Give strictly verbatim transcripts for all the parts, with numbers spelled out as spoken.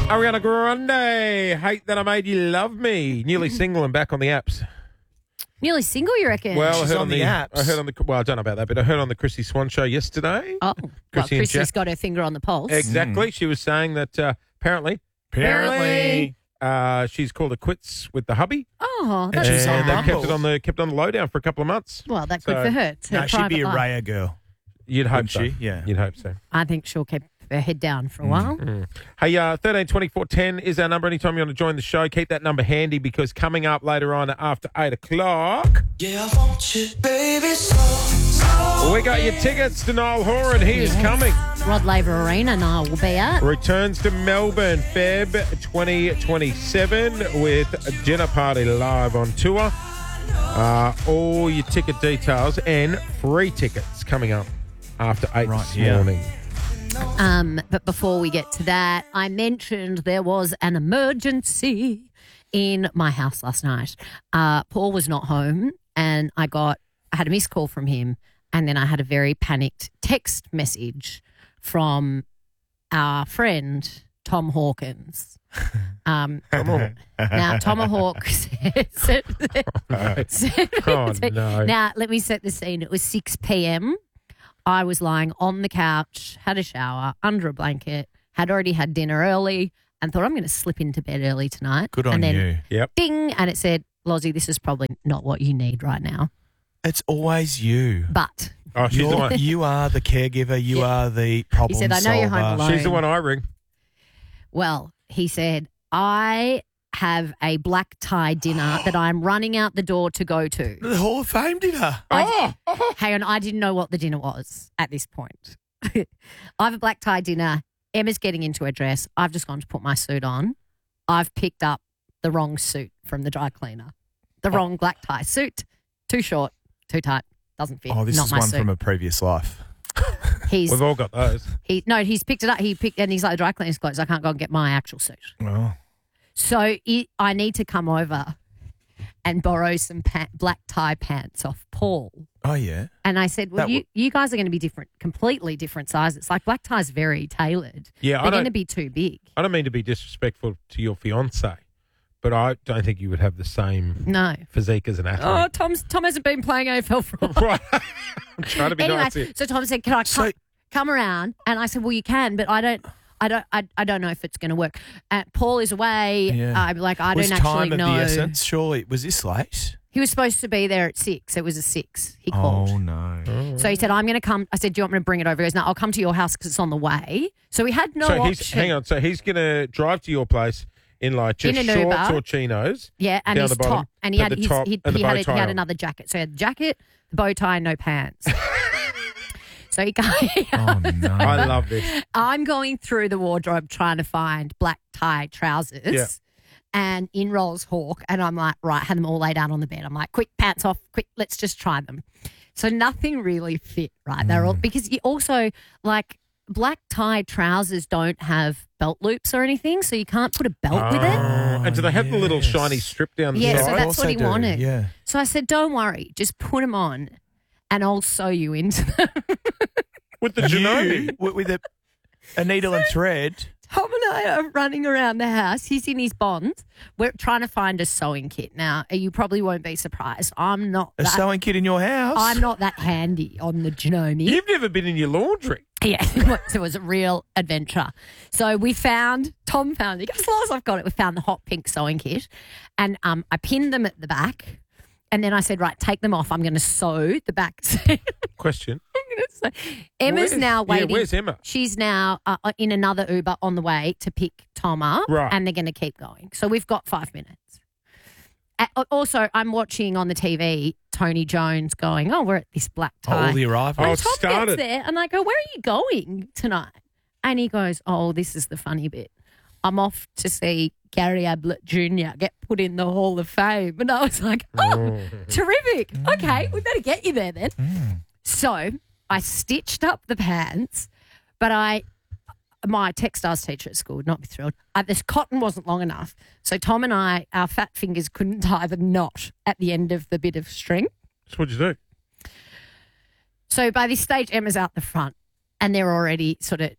Ariana Grande, Hate That I Made You Love Me. Newly single and back on the apps. Nearly single, you reckon? Well, I She's heard on on the the, apps. I heard on the well, I don't know about that, but I heard on the Chrissy Swan show yesterday. oh, well, Chrissy and Chrissy's Jack- got her finger on the pulse. Exactly. She was saying that uh, apparently, Apparently. uh, she's called it quits with the hubby, Oh, And that's she's on and they kept Bumble. it on the kept on the lowdown for a couple of months. well, that's So- good for her. It's her No, she'd private be a life. Raya girl. You'd hope Wouldn't so. she? Yeah. You'd hope so. I think she'll keep her head down for a while. Hey, uh, thirteen twenty-four ten is our number. Anytime you want to join the show, keep that number handy because coming up later on after eight o'clock, Yeah, I want you, baby, so, so. we got your tickets to Niall Horan. He is coming. Rod Laver Arena, Niall will be at. Returns to Melbourne, Feb twenty twenty-seven with Dinner Party live on tour. Uh, all your ticket details and free tickets coming up after eight Right, this yeah. morning. Um, but before we get to that, I mentioned there was an emergency in my house last night. Uh, Paul was not home, and I got I had a missed call from him, and then I had a very panicked text message from our friend Tom Hawkins. Um, now Tomahawk said, said, said Oh, no. Now let me set the scene. It was six p.m. I was lying on the couch, had a shower, under a blanket, had already had dinner early, and thought I'm going to slip into bed early tonight. Good on and then, you. Yep. Ding, and it said, Lozzie, this is probably not what you need right now. It's always you. But Oh, she's the You're, one. you are the caregiver. You Yeah. are the problem He said, I know you're home solver. alone. She's the one I ring. well, he said, I have a black tie dinner that I'm running out the door to go to. The Hall of Fame dinner. I, hang on, I didn't know what the dinner was at this point. I have a black tie dinner. Emma's getting into her dress. I've just gone to put my suit on. I've picked up the wrong suit from the dry cleaner. The wrong black tie suit. Too short, too tight, doesn't fit. Oh, this Not is my one suit. from a previous life. He's We've all got those. he no, he's picked it up. He picked and he's like, the dry cleaner's closed. I can't go and get my actual suit. Oh. So it, I need to come over and borrow some pa- black tie pants off Paul. Oh, yeah. And I said, well, That you, would- you guys are going to be different, completely different sizes. Like black tie's very tailored. Yeah, I They're don't, going to be too big. I don't mean to be disrespectful to your fiance, but I don't think you would have the same No. physique as an Oh, athlete. Tom's, Tom hasn't been playing A F L for a while. Right. I'm trying to be Anyway, nice here. so Tom said, can I So- come, come around? And I said, well, you can, but I don't. I don't. I, I don't know if it's going to work. Uh, Paul is away. Yeah. I'm like, I was don't actually time of know. the essence? Surely. Was this late? He was supposed to be there at six. It was a six. He called. Oh, no. So he said, I'm going to come. I said, do you want me to bring it over? He goes, no, I'll come to your house because it's on the way. So we had no so option. he's hang on. So he's going to drive to your place in like just In an shorts Uber. or chinos. Yeah, and down his the bottom, top. And he but had the his, top he, and the he, bow had, a- tie he had on. another jacket. So he had the jacket, the bow tie, no pants. So he goes, Oh, no. I love this. I'm going through the wardrobe trying to find black tie trousers. Yeah. And in rolls Hawk. And I'm like, right, had them all laid out on the bed. I'm like, quick, pants off, quick, let's just try them. So nothing really fit, right? They're all, because you also, like, black tie trousers don't have belt loops or anything, so you can't put a belt with it. Oh, and do they have the little yes. shiny strip down the Yeah, side? so Of that's course what they he do, wanted. Yeah. So I said, don't worry, just put them on and I'll sew you into them. With the Janome. You, with with a, a needle and thread. Tom and I are running around the house. He's in his bonds. We're trying to find a sewing kit. Now, you probably won't be surprised. I'm not A that, sewing kit in your house. I'm not that handy on the Janome. You've never been in your laundry. Yeah, it was, it was a real adventure. So we found, Tom found it. He goes, Loz, I've got it. We found the hot pink sewing kit. And um, I pinned them at the back. And then I said, right, take them off. I'm going to sew the back. Question. So Emma's Where's- now yeah, waiting. where's Emma? She's now uh, in another Uber on the way to pick Tom up, Right. and they're going to keep going. So we've got five minutes. Uh, also, I'm watching on the T V Tony Jones going, oh, we're at this black tie. Oh, the arrival. Oh, and it Tom started. gets there, and I go, where are you going tonight? And he goes, oh, this is the funny bit. I'm off to see Gary Ablett Junior get put in the Hall of Fame. And I was like, oh, terrific. Okay, we better get you there then. So I stitched up the pants, but I, my textiles teacher at school would not be thrilled. Uh, this cotton wasn't long enough. So Tom and I, our fat fingers couldn't tie the knot at the end of the bit of string. So what'd you do? So by this stage, Emma's out the front and they're already sort of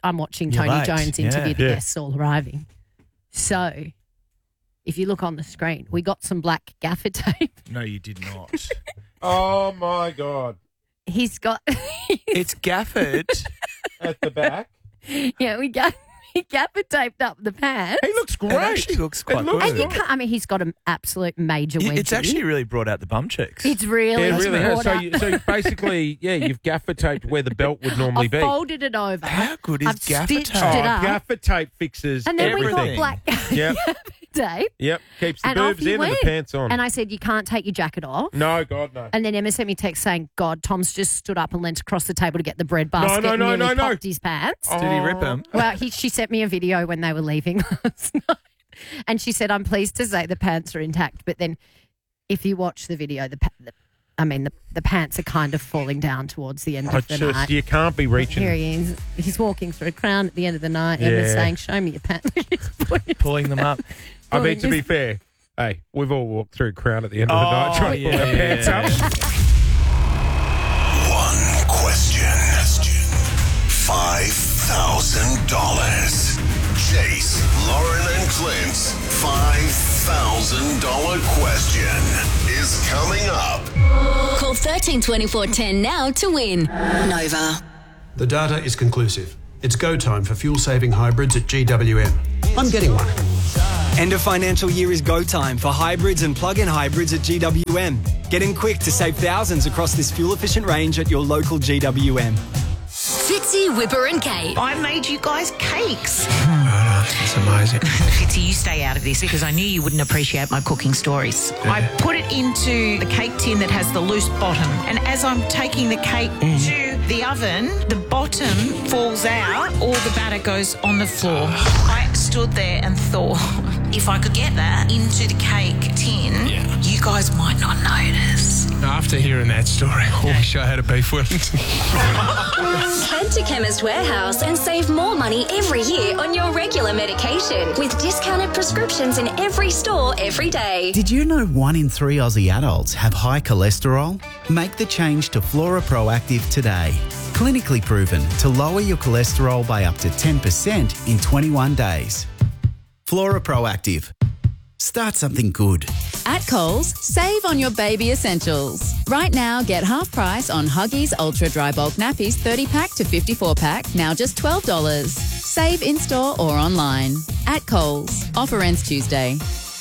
I'm watching You're Tony late, Jones yeah. interview the Yeah. guests all arriving. So, if you look on the screen, we got some black gaffer tape. No, you did not. Oh, my God. He's got, It's gaffered. At the back. yeah, we got he gaffer taped up the pants. He looks great. It actually looks It quite looks good. And you can't, I mean, he's got an absolute major Y- wedgie. It's actually really brought out the bum cheeks. It's really, Yeah, it really has. brought So, out- you, so basically, yeah, you've gaffer taped where the belt would normally I've be. folded it over. How good is I've gaffer stitched tape? Oh, it up. gaffer tape fixes And then everything. we got black Yep, gaffer tape. yep. Keeps the And off boobs he in and went. the pants on. And I said, you can't take your jacket off. no, God, no. And then Emma sent me a text saying, God, Tom's just stood up and leant across the table to get the bread basket no, and no, nearly no, no. popped his pants. Did he rip them? Well, he, she sent me a video when they were leaving last night. And she said, I'm pleased to say the pants are intact. But then if you watch the video, the, pa- the I mean, the, the pants are kind of falling down towards the end I of the just, night. you can't be reaching. Here he is. He's walking through a crown at the end of the night. Emma's Yeah. saying, show me your pants. Pulling them up. I mean, pulling to be his- fair, hey, we've all walked through Crown at the end of the Oh, night trying to pull our yeah. pants up. One question. Five thousand dollars. Chase, Lauren, and Clint's five thousand dollar question is coming up. Call thirteen twenty-four ten now to win. Nova. The data is conclusive. It's go time for fuel-saving hybrids at G W M. I'm getting one. End of financial year is go time for hybrids and plug-in hybrids at G W M. Get in quick to save thousands across this fuel-efficient range at your local G W M. Fitzy, Whipper and Kate. I made you guys cakes. It's amazing. Fitzy, you stay out of this because I knew you wouldn't appreciate my cooking stories. I put it into the cake tin that has the loose bottom, and as I'm taking the cake to the oven, the bottom falls out, all the batter goes on the floor. I stood there and thought, if I could get that into the cake tin, you guys might not notice. After hearing that story, I wish I had a beef Wellington. Head to Chemist Warehouse and save more money every year on your regular medication with discounted prescriptions in every store every day. Did you know one in three Aussie adults have high cholesterol? Make the change to Flora Proactive today. Clinically proven to lower your cholesterol by up to ten percent in twenty-one days. Flora Proactive. Start something good. At Coles, save on your baby essentials. Right now, get half price on Huggies Ultra Dry Bulk Nappies thirty pack to fifty-four pack, now just twelve dollars. Save in-store or online. At Coles. Offer ends Tuesday.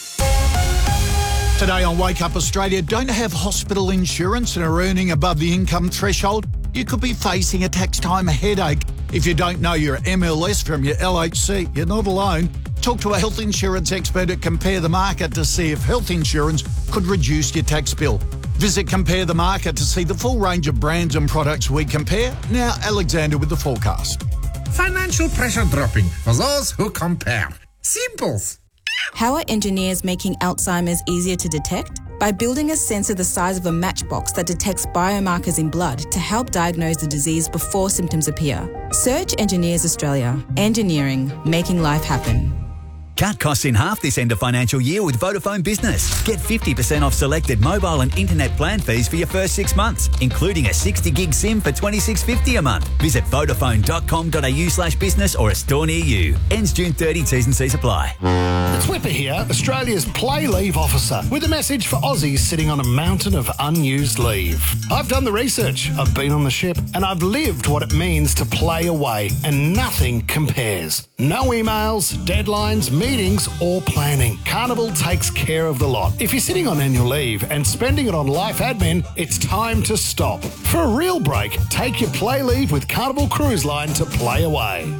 Today on Wake Up Australia, don't have hospital insurance and are earning above the income threshold? You could be facing a tax time headache. If you don't know your M L S from your L H C, you're not alone. Talk to a health insurance expert at Compare the Market to see if health insurance could reduce your tax bill. Visit Compare the Market to see the full range of brands and products we compare. Now, Alexander with the forecast. Financial pressure dropping for those who compare. Simples. How are engineers making Alzheimer's easier to detect? By building a sensor the size of a matchbox that detects biomarkers in blood to help diagnose the disease before symptoms appear. Search Engineers Australia. Engineering, making life happen. Cut costs in half this end of financial year with Vodafone Business. Get fifty percent off selected mobile and internet plan fees for your first six months, including a sixty gig SIM for twenty-six fifty a month. Visit vodafone dot com dot a u slash business or a store near you. Ends June thirtieth, T's and C's apply. It's Whipper here, Australia's play leave officer, with a message for Aussies sitting on a mountain of unused leave. I've done the research, I've been on the ship, and I've lived what it means to play away, and nothing compares. No emails, deadlines, meetings, or planning. Carnival takes care of the lot. If you're sitting on annual leave and spending it on life admin, it's time to stop. For a real break, take your play leave with Carnival Cruise Line to play away.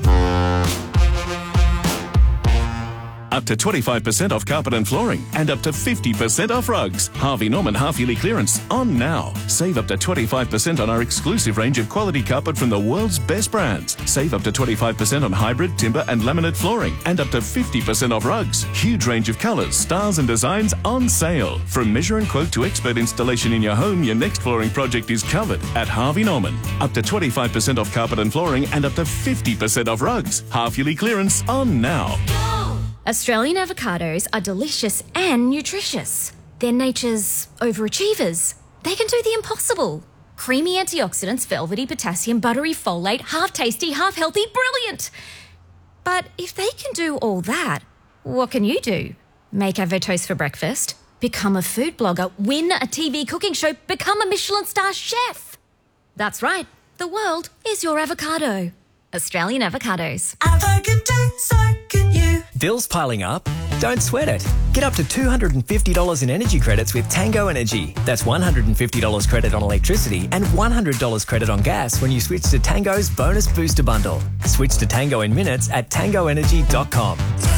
Up to twenty-five percent off carpet and flooring and up to fifty percent off rugs. Harvey Norman half-yearly clearance on now. Save up to twenty-five percent on our exclusive range of quality carpet from the world's best brands. Save up to twenty-five percent on hybrid, timber and laminate flooring and up to fifty percent off rugs. Huge range of colours, styles and designs on sale. From measure and quote to expert installation in your home, your next flooring project is covered at Harvey Norman. Up to twenty-five percent off carpet and flooring and up to fifty percent off rugs. Half-yearly clearance on now. Australian avocados are delicious and nutritious. They're nature's overachievers. They can do the impossible. Creamy antioxidants, velvety potassium, buttery folate, half tasty, half healthy, brilliant. But if they can do all that, what can you do? Make avocatoast for breakfast, become a food blogger, win a T V cooking show, become a Michelin star chef. That's right, the world is your avocado. Australian avocados. Avocado, so can you. Bills piling up? Don't sweat it. Get up to two hundred fifty dollars in energy credits with Tango Energy. That's one hundred fifty dollars credit on electricity and one hundred dollars credit on gas when you switch to Tango's Bonus Booster Bundle. Switch to Tango in minutes at tango energy dot com.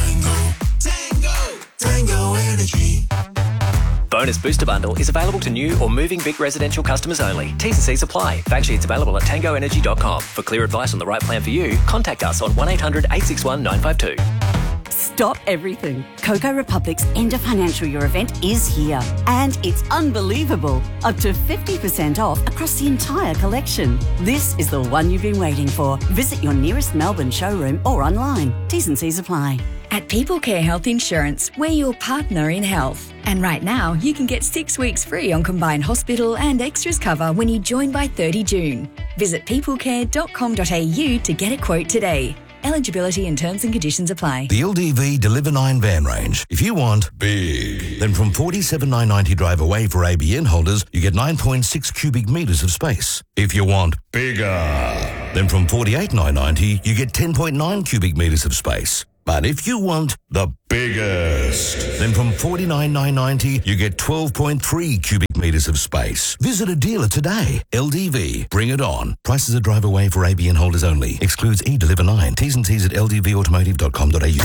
Tango, Tango Energy. Bonus Booster Bundle is available to new or moving Vic residential customers only. T's and C's apply. Fact sheets available at tango energy dot com. For clear advice on the right plan for you, contact us on one eight hundred eight six one nine five two. Stop everything. Coco Republic's end of financial year event is here. And it's unbelievable. Up to fifty percent off across the entire collection. This is the one you've been waiting for. Visit your nearest Melbourne showroom or online. T's and C's apply. At People Care Health Insurance, we're your partner in health. And right now, you can get six weeks free on combined hospital and extras cover when you join by thirty June. Visit people care dot com dot a u to get a quote today. Eligibility and terms and conditions apply. The L D V Deliver nine van range. If you want big, then from forty-seven thousand nine hundred ninety drive away for A B N holders, you get nine point six cubic metres of space. If you want bigger, then from forty-eight thousand nine hundred ninety, you get ten point nine cubic metres of space. But if you want the biggest, then from forty-nine thousand nine hundred ninety, you get twelve point three cubic metres of space. Visit a dealer today. L D V, bring it on. Prices are drive away for A B N holders only. Excludes E-Deliver nine. T's and T's at l d v automotive dot com dot a u.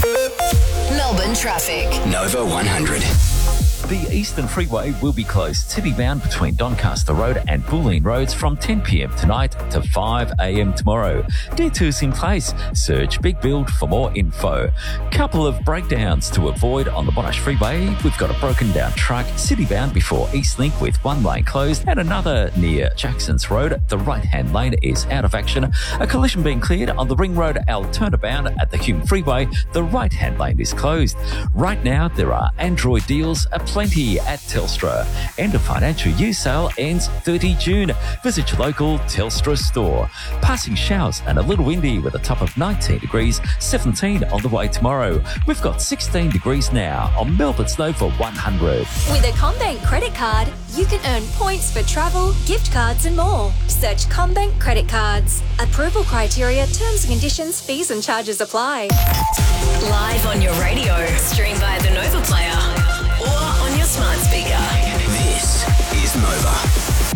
Melbourne traffic. Nova one hundred. The Eastern Freeway will be closed city-bound between Doncaster Road and Bulleen Roads from ten p m tonight to five a m tomorrow. Detours in place. Search Big Build for more info. Couple of breakdowns to avoid on the Monash Freeway. We've got a broken-down truck city-bound before Eastlink with one lane closed and another near Jackson's Road. The right-hand lane is out of action. A collision being cleared on the Ring Road Alternabound at the Hume Freeway. The right-hand lane is closed. Right now, there are Android deals plenty at Telstra. End of financial year sale ends thirty June. Visit your local Telstra store. Passing showers and a little windy with a top of nineteen degrees, seventeen on the way tomorrow. We've got sixteen degrees now on Melbourne's Nova one hundred. With a CommBank credit card, you can earn points for travel, gift cards and more. Search CommBank credit cards. Approval criteria, terms and conditions, fees and charges apply. Live on your radio. Stream via the Nova Player. Or on your smart speaker. This is Nova.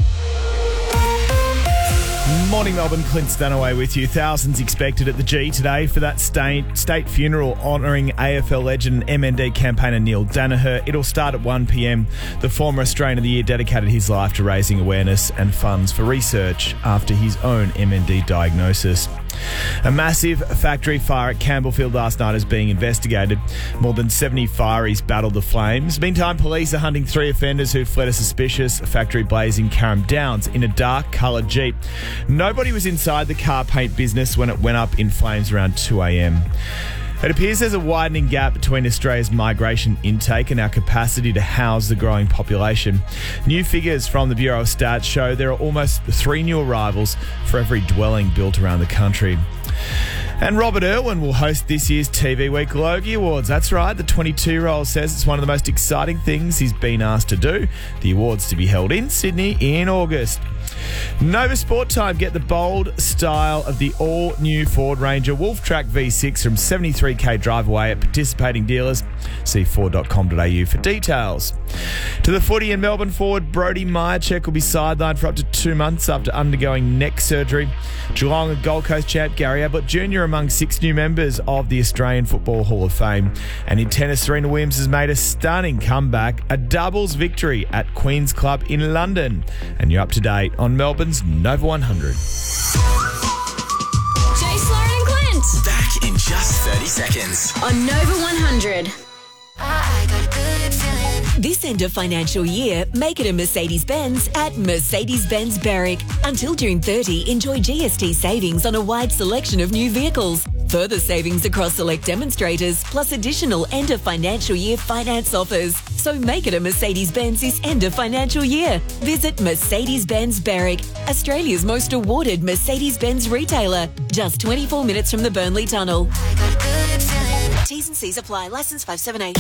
Morning Melbourne, Clint Stanaway with you. Thousands expected at the G today for that state, state funeral honouring A F L legend and M N D campaigner Neil Danaher. It'll start at one p m. The former Australian of the Year dedicated his life to raising awareness and funds for research after his own M N D diagnosis. A massive factory fire at Campbellfield last night is being investigated. More than seventy fireys battled the flames. Meantime, police are hunting three offenders who fled a suspicious factory blaze in Carrum Downs in a dark coloured Jeep. Nobody was inside the car paint business when it went up in flames around two a m. It appears there's a widening gap between Australia's migration intake and our capacity to house the growing population. New figures from the Bureau of Stats show there are almost three new arrivals for every dwelling built around the country. And Robert Irwin will host this year's T V Week Logie Awards. That's right, the twenty-two-year-old says it's one of the most exciting things he's been asked to do. The awards to be held in Sydney in August. Nova Sport Time. Get the bold style of the all-new Ford Ranger Wolf Track V six from seventy-three k drive away at participating dealers. See ford dot com dot a u for details. To the footy, in Melbourne forward Brody Myercheck will be sidelined for up to two months after undergoing neck surgery. Geelong and Gold Coast champ Gary Ablett Junior among six new members of the Australian Football Hall of Fame. And in tennis, Serena Williams has made a stunning comeback, a doubles victory at Queen's Club in London. And you're up to date on Melbourne's Nova one hundred. Jace, Lauren and Clint. Back in just thirty seconds. On Nova one hundred. I got a good feeling. This end of financial year, make it a Mercedes-Benz at Mercedes-Benz Berwick. Until June thirtieth, enjoy G S T savings on a wide selection of new vehicles. Further savings across select demonstrators, plus additional end of financial year finance offers. So make it a Mercedes-Benz this end of financial year. Visit Mercedes-Benz Berwick, Australia's most awarded Mercedes-Benz retailer. Just twenty-four minutes from the Burnley Tunnel. I got a good feeling. T's and C's apply. Licence five seven eight.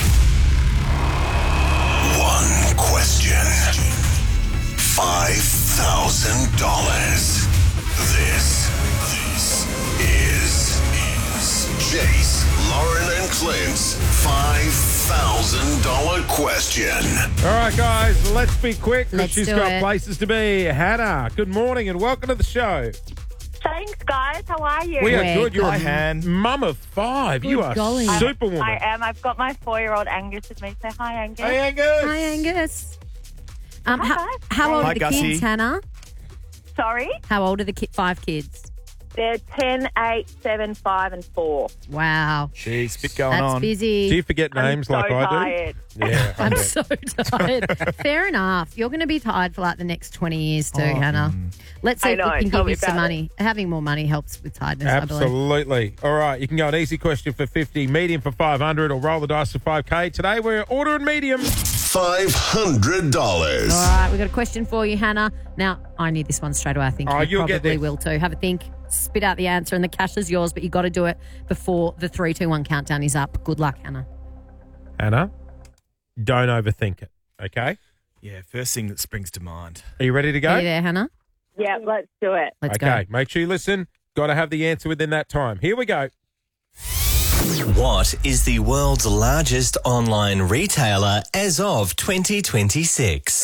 One question. Five thousand dollars. This, this is, is Jace, Lauren and Clint's five thousand dollars question. All right, guys, let's be quick because Let's she's do got it. places to be. Hannah, good morning and welcome to the show. Thanks, guys. How are you? We are We're good. You're good. a Hi, Han. mum of five. you Good are golly. superwoman. I am. I've got my four-year-old Angus with me. Say hi, Angus. Hey, Angus. Hi, Angus. Um, Hi, how, guys. how old Hi, are the Gussie. kids, Hannah? Sorry? How old are the ki- five kids? They're ten, eight, seven, five, and four. Wow. Jeez, bit going That's on. busy. Do you forget I'm names so like I do? tired. Yeah. I I'm bet. so tired. Fair enough. You're going to be tired for like the next twenty years too, Oh, Hannah. Let's see I if know, we can tell give me you some about money. Having more money helps with tiredness, I believe. Absolutely. All right, you can go an easy question for fifty, medium for five hundred, or roll the dice for five K. Today we're ordering medium. Five hundred dollars. All right, we've got a question for you, Hannah. Now, I need this one straight away. I think Oh, you you'll probably get this. will too. Have a think, spit out the answer, and the cash is yours, but you got to do it before the three, two, one countdown is up. Good luck, Hannah. Hannah, don't overthink it, okay? Yeah, first thing that springs to mind. Are you ready to go? Are you there, Hannah? Yeah, let's do it. Let's okay, go. make sure you listen. Got to have the answer within that time. Here we go. What is the world's largest online retailer as of twenty twenty-six?